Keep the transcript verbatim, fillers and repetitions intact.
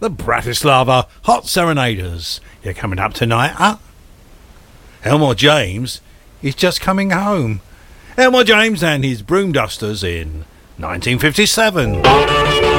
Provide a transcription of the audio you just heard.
the Bratislava Hot Serenaders. You're coming up tonight, huh? Elmore James is just coming home. Elmore James and his Broom Dusters in nineteen fifty-seven.